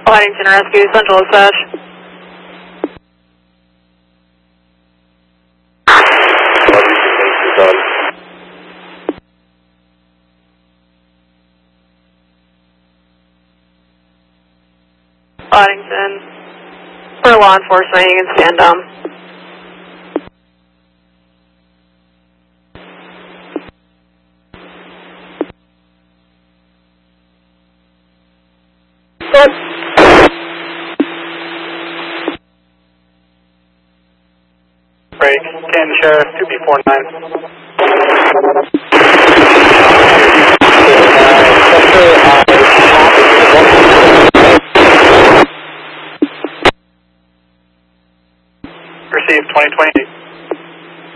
Huntington Rescue, Central Dispatch. Huntington. For law enforcement, you can stand down. Break. Canton Sheriff, 2B49.